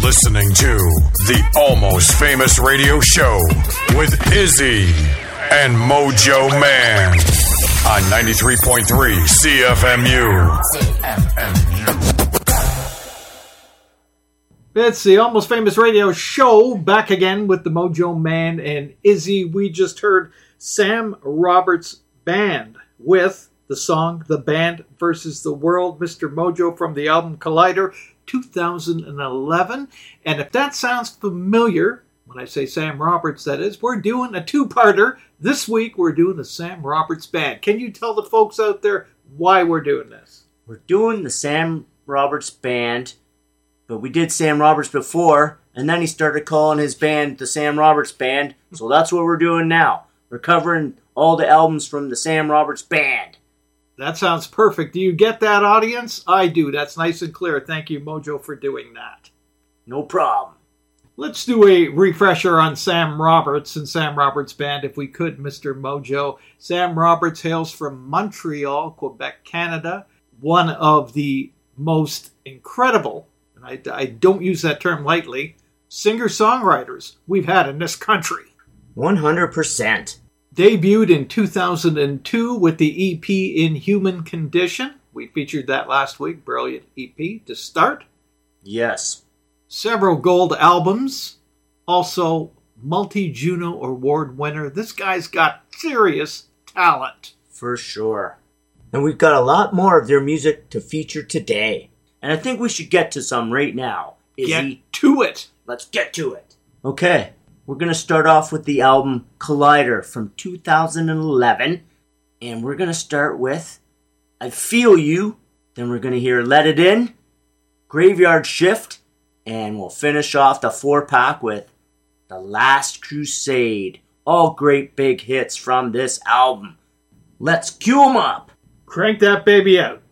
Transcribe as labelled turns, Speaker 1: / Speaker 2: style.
Speaker 1: listening to the Almost Famous Radio Show with Izzy and Mojo Man on 93.3 CFMU.
Speaker 2: It's the Almost Famous Radio Show, back again with the Mojo Man and Izzy. We just heard Sam Roberts Band with the song The Band versus the World, Mr. Mojo, from the album Collider 2011. And if that sounds familiar, when I say Sam Roberts, that is, we're doing a two-parter. This week we're doing the Sam Roberts Band. Can you tell the folks out there why we're doing this?
Speaker 3: We're doing the Sam Roberts Band, but we did Sam Roberts before, and then he started calling his band the Sam Roberts Band, so that's what we're doing now. We're covering all the albums from the Sam Roberts Band.
Speaker 2: That sounds perfect. Do you get that, audience? I do. That's nice and clear. Thank you, Mojo, for doing that.
Speaker 3: No problem.
Speaker 2: Let's do a refresher on Sam Roberts and Sam Roberts Band, if we could, Mr. Mojo. Sam Roberts hails from Montreal, Quebec, Canada. One of the most incredible, and I don't use that term lightly, singer-songwriters we've had in this country.
Speaker 3: 100%.
Speaker 2: Debuted in 2002 with the EP In Human Condition. We featured that last week. Brilliant EP to start.
Speaker 3: Yes.
Speaker 2: Several gold albums. Also, multi-Juno Award winner. This guy's got serious talent.
Speaker 3: For sure. And we've got a lot more of their music to feature today. And I think we should get to some right now.
Speaker 2: Get to it.
Speaker 3: Let's get to it. Okay. We're going to start off with the album Collider from 2011. And we're going to start with I Feel You. Then we're going to hear Let It In, Graveyard Shift, and we'll finish off the 4-pack with The Last Crusade. All great big hits from this album. Let's cue 'em up.
Speaker 2: Crank that baby out.